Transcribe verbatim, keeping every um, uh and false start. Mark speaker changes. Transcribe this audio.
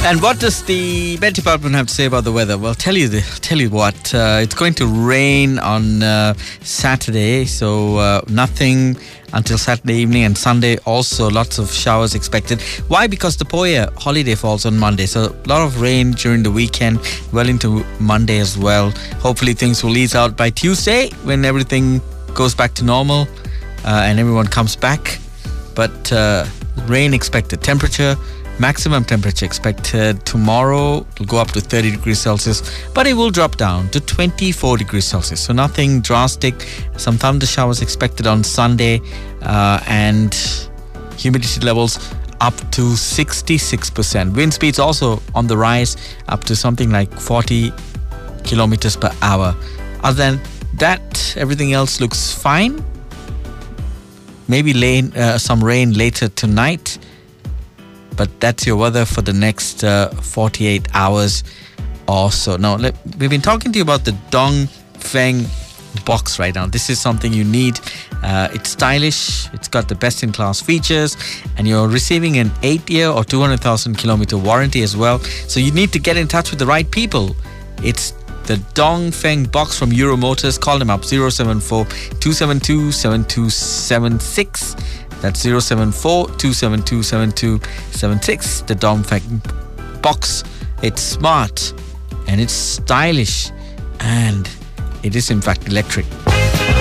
Speaker 1: And what does the Met Department have to say about the weather? Well, tell you the, tell you what, uh, it's going to rain on uh, Saturday, so uh, nothing until Saturday evening, and Sunday also lots of showers expected. Why? Because the Poya holiday falls on Monday, so a lot of rain during the weekend, well into Monday as well. Hopefully things will ease out by Tuesday when everything goes back to normal uh, and everyone comes back. But uh, rain expected. Temperature, maximum temperature expected tomorrow will go up to thirty degrees Celsius, but it will drop down to twenty-four degrees Celsius. So nothing drastic. Some thunder showers expected on Sunday, uh, and humidity levels up to sixty-six percent. Wind speeds also on the rise, up to something like forty kilometers per hour. Other than that, everything else looks fine. Maybe rain, uh, some rain later tonight. But that's your weather for the next uh, forty-eight hours or so. Now, let, we've been talking to you about the Dongfeng box right now. This is something you need. Uh, it's stylish. It's got the best-in-class features. And you're receiving an eight-year or two hundred thousand kilometer warranty as well. So you need to get in touch with the right people. It's the Dongfeng box from Euro Motors. Call them up, zero seven four, two seven two, seven two seven six. That's zero seven four, two seven two, seven two seven six. The Dongfeng box. It's smart and it's stylish and it is in fact electric.